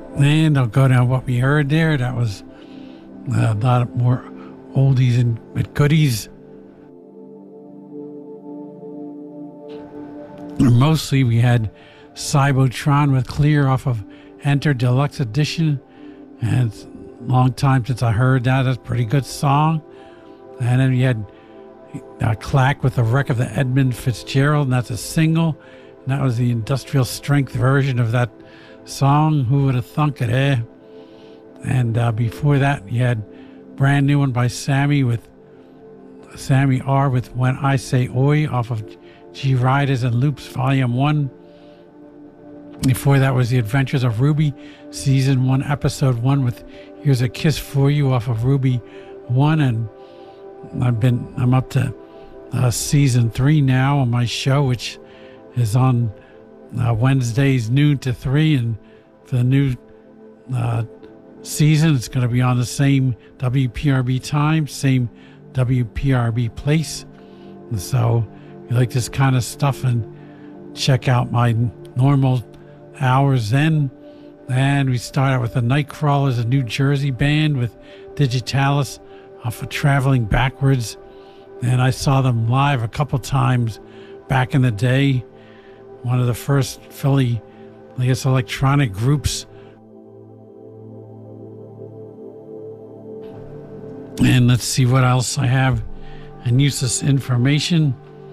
And I'll go down what we heard there. That was a lot more oldies and but goodies. Mostly we had Cybotron with Clear off of Enter Deluxe Edition. And it's a long time since I heard that. That's a pretty good song. And then we had Clack with the Wreck of the Edmund Fitzgerald, and that's a single. And that was the industrial strength version of that song. Who would have thunk it, eh? And before that, you had brand new one by Sammy R with When I Say Oi off of G Riders and Loops Volume 1. Before that was The Adventures of Ruby, Season 1, Episode 1 with Here's a Kiss for You off of Ruby 1. And I'm up to Season 3 now on my show, which is on Wednesdays noon to 3. And for the new season, it's going to be on the same WPRB time, same WPRB place. And so if you like this kind of stuff, and check out my normal hours then. And we start out with the Nightcrawlers, a New Jersey band with Digitalis off of Traveling Backwards. And I saw them live a couple times back in the day. One of the first Philly, I guess, electronic groups. And let's see what else I have. And useless information.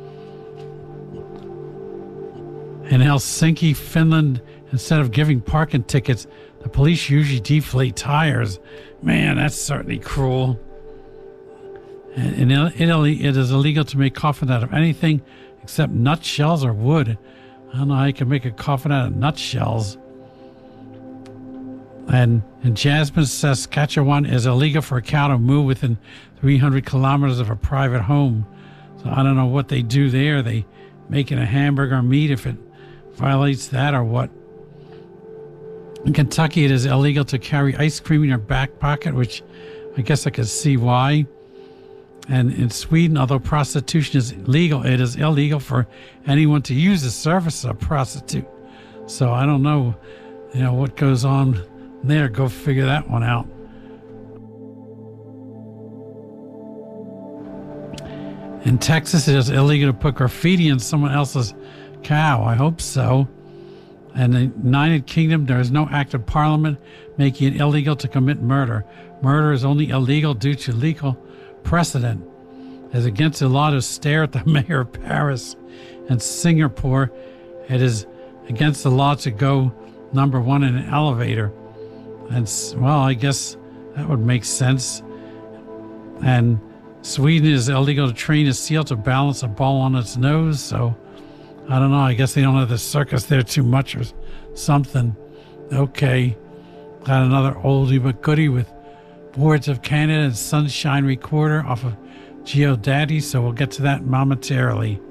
In Helsinki, Finland, instead of giving parking tickets, the police usually deflate tires. Man, that's certainly cruel. In Italy, it is illegal to make coffin out of anything except nutshells or wood. I don't know how you can make a coffin out of nutshells. And in Jasmine, Saskatchewan, it is illegal for a cow to move within 300 kilometers of a private home. So I don't know what they do there. They making a hamburger meat if it violates that or what. In Kentucky, it is illegal to carry ice cream in your back pocket, which I guess I could see why. And in Sweden, although prostitution is legal, it is illegal for anyone to use the service of a prostitute. So I don't know, what goes on there. Go figure that one out. In Texas, it is illegal to put graffiti on someone else's cow. I hope so. And in the United Kingdom, there is no act of parliament making it illegal to commit murder. Murder is only illegal due to legal precedent. It is against the law to stare at the mayor of Paris. In Singapore, it is against the law to go number 1 in an elevator. And, well, I guess that would make sense. And Sweden, is illegal to train a seal to balance a ball on its nose. So, I don't know. I guess they don't have the circus there too much or something. Okay. Got another oldie but goodie with Boards of Canada and Sunshine Recorder off of GeoDaddy. So we'll get to that momentarily.